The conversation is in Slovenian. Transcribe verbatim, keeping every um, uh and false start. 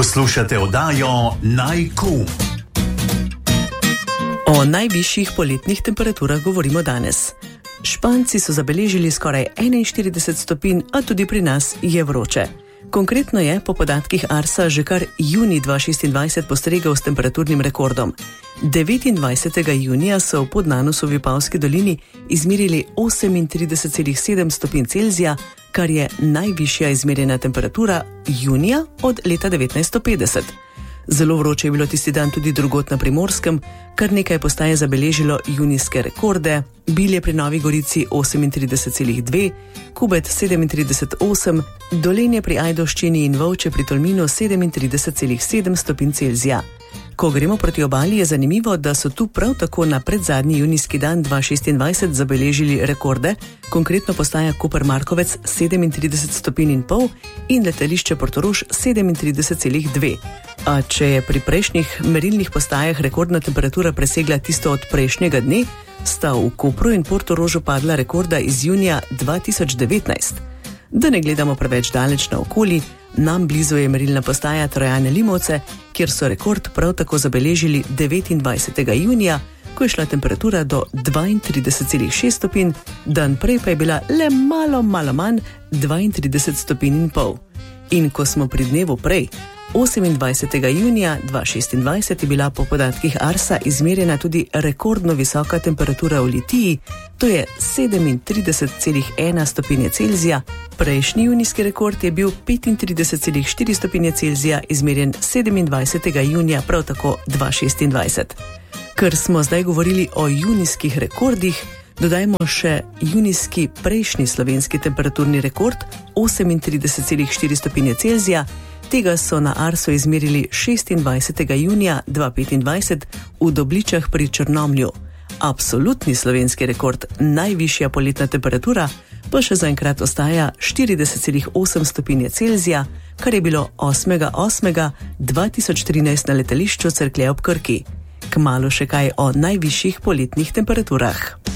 Poslušate oddajo Naj.com. O najvišjih poletnih temperaturah govorimo danes. Španci so zabeležili skoraj enainštirideset stopinj, a tudi pri nas je vroče. Konkretno je po podatkih Arsa že kar junij dva tisoč šestindvajset postregel s temperaturnim rekordom. devetindvajsetega junija so v Podnanusu v Vipavski dolini izmerili osemintrideset celih sedem stopinj Celzija, kar je najvišja izmerjena temperatura junija od leta devetnajststo petdeset. Zelo vroče je bilo tisti dan tudi drugod na Primorskem, kar nekaj postaj je zabeležilo junijske rekorde, Bilje pri Novi Gorici osemintrideset celih dve, Kubec sedemintrideset celih osem, Dolenje pri Ajdovščini in Volče pri Tolminu sedemintrideset celih sedem stopinj Celzija. Ko gremo proti obali, je zanimivo, da so tu prav tako na predzadnji junijski dan dva tisoč šestindvajset zabeležili rekorde, konkretno postaja Koper Markovec sedemintrideset stopinj in pol in letališče Portorož sedemintrideset celih dve. A če je pri prejšnjih merilnih postajah rekordna temperatura presegla tisto od prejšnjega dne, sta v Kopru in Portorožu padla rekorda iz junija dva tisoč devetnajst. Da ne gledamo preveč daleč naokoli, nam blizu je merilna postaja Trojane Limovce, kjer so rekord prav tako zabeležili devetindvajsetega junija, ko je šla temperatura do dvaintrideset celih šest stopinj, dan prej pa je bila le malo, malo manj, dvaintrideset stopinj in pol. In ko smo pri dnevu prej, osemindvajsetega junija dva tisoč šestindvajset je bila po podatkih Arsa izmerjena tudi rekordno visoka temperatura v Litiji, to je sedemintrideset celih ena stopinje Celzija, prejšnji junijski rekord je bil petintrideset celih štiri stopinje Celzija, izmerjen sedemindvajsetega junija prav tako dva tisoč šestindvajset. Ker smo zdaj govorili o junijskih rekordih, dodajmo še junijski prejšnji slovenski temperaturni rekord osemintrideset celih štiri stopinje Celzija. Tega so na Arsu izmerili šestindvajsetega junija dva tisoč petindvajset v Dobličah pri Črnomlju. Absolutni slovenski rekord, najvišja poletna temperatura, pa še zaenkrat ostaja štirideset celih osem stopinje Celzija, kar je bilo osmega osmega dva tisoč trinajst na letališču Cerklje ob Krki. Kmalu še kaj o najvišjih poletnih temperaturah.